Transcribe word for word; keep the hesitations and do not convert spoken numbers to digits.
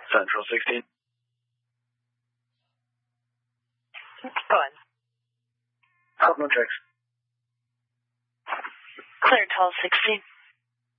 Central sixteen. Go ahead. Hop no tricks. Clear, tall sixteen.